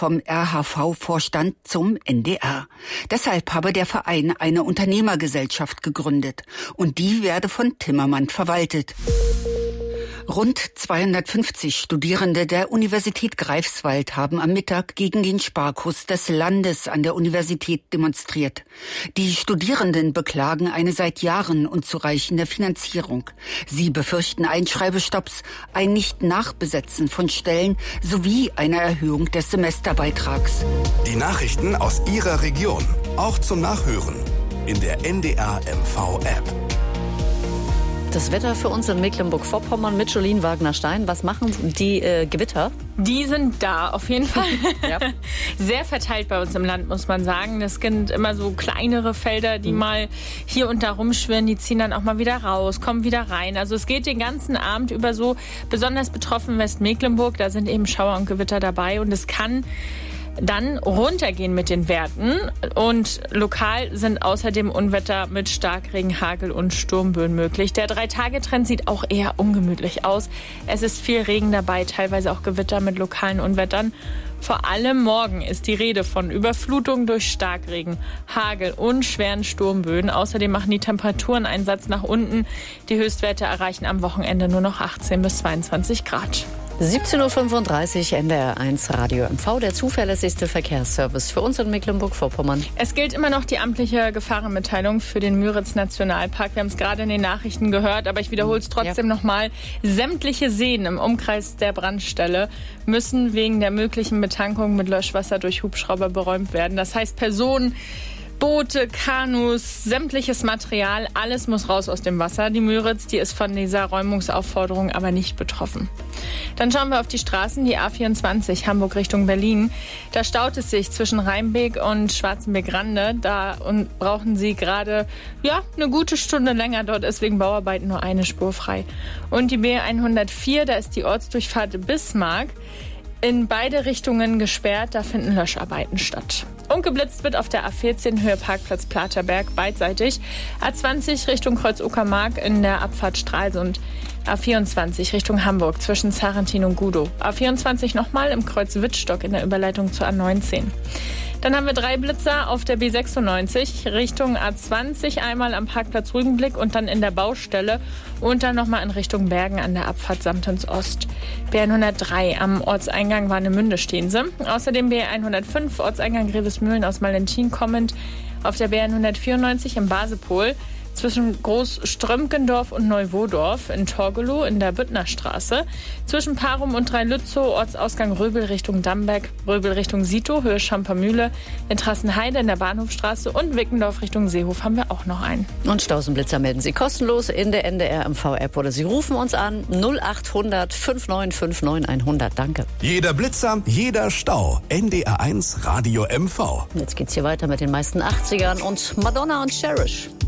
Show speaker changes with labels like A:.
A: vom RHV-Vorstand zum NDR. Deshalb habe der Verein eine Unternehmergesellschaft gegründet und die werde von Timmermann verwaltet. Rund 250 Studierende der Universität Greifswald haben am Mittag gegen den Sparkurs des Landes an der Universität demonstriert. Die Studierenden beklagen eine seit Jahren unzureichende Finanzierung. Sie befürchten Einschreibestopps, ein Nicht-Nachbesetzen von Stellen sowie eine Erhöhung des Semesterbeitrags.
B: Die Nachrichten aus Ihrer Region, auch zum Nachhören in der NDR MV-App.
C: Das Wetter für uns in Mecklenburg-Vorpommern mit Jolene Wagner-Stein. Was machen die Gewitter?
D: Die sind da, auf jeden Fall.
C: Ja.
D: Sehr verteilt bei uns im Land, muss man sagen. Das sind immer so kleinere Felder, die mal hier und da rumschwirren. Die ziehen dann auch mal wieder raus, kommen wieder rein. Also es geht den ganzen Abend über so. Besonders betroffen Westmecklenburg. Da sind eben Schauer und Gewitter dabei. Und es kann dann runtergehen mit den Werten. Und lokal sind außerdem Unwetter mit Starkregen, Hagel und Sturmböen möglich. Der 3-Tage-Trend sieht auch eher ungemütlich aus. Es ist viel Regen dabei, teilweise auch Gewitter mit lokalen Unwettern. Vor allem morgen ist die Rede von Überflutung durch Starkregen, Hagel und schweren Sturmböen. Außerdem machen die Temperaturen einen Satz nach unten. Die Höchstwerte erreichen am Wochenende nur noch 18 bis 22 Grad.
C: 17.35 Uhr, NDR 1 Radio MV, der zuverlässigste Verkehrsservice für uns in Mecklenburg-Vorpommern.
D: Es gilt immer noch die amtliche Gefahrenmitteilung für den Müritz-Nationalpark. Wir haben es gerade in den Nachrichten gehört, aber ich wiederhole es trotzdem nochmal. Sämtliche Seen im Umkreis der Brandstelle müssen wegen der möglichen Betankung mit Löschwasser durch Hubschrauber beräumt werden. Das heißt, Personen, Boote, Kanus, sämtliches Material, alles muss raus aus dem Wasser. Die Müritz, die ist von dieser Räumungsaufforderung aber nicht betroffen. Dann schauen wir auf die Straßen, die A24 Hamburg Richtung Berlin. Da staut es sich zwischen Rheinbeek und Schwarzenbeek-Rande. Da brauchen Sie gerade eine gute Stunde länger. Dort ist wegen Bauarbeiten nur eine Spur frei. Und die B104, da ist die Ortsdurchfahrt Bismarck in beide Richtungen gesperrt, da finden Löscharbeiten statt. Und geblitzt wird auf der A14 Höhe Parkplatz Platerberg beidseitig. A20 Richtung Kreuz-Uckermark in der Abfahrt Stralsund. A24 Richtung Hamburg zwischen Sarrentin und Gudow. A24 nochmal im Kreuz Wittstock in der Überleitung zur A19. Dann haben wir 3 Blitzer auf der B96 Richtung A20, einmal am Parkplatz Rügenblick und dann in der Baustelle und dann nochmal in Richtung Bergen an der Abfahrt Samtens Ost. B103 am Ortseingang Warnemünde stehen sie. Außerdem B105 Ortseingang Grevesmühlen aus Malentin kommend auf der B194 im Basepol. Zwischen Großströmkendorf und Neuwodorf in Torgelow in der Büttnerstraße. Zwischen Parum und Dreilützow, Ortsausgang Röbel Richtung Damberg, Röbel Richtung Sito, Höhe Schampermühle, in Trassenheide in der Bahnhofstraße und Wickendorf Richtung Seehof haben wir auch noch einen.
C: Und Stausenblitzer melden Sie kostenlos in der NDR MV-App oder Sie rufen uns an 0800 5959 100. Danke.
B: Jeder Blitzer, jeder Stau. NDR 1 Radio MV.
C: Jetzt geht's hier weiter mit den meisten 80ern und Madonna und Cherish.